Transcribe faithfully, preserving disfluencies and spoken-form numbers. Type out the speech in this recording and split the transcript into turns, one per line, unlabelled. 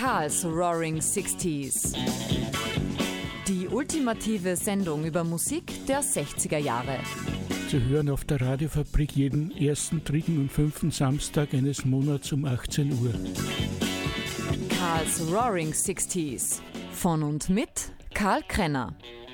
Karls Roaring Sixties. Die ultimative Sendung über Musik der sechziger Jahre.
Zu hören auf der Radiofabrik jeden ersten, dritten und fünften Samstag eines Monats um achtzehn Uhr.
Karls Roaring Sixties. Von und mit Karl Krenner.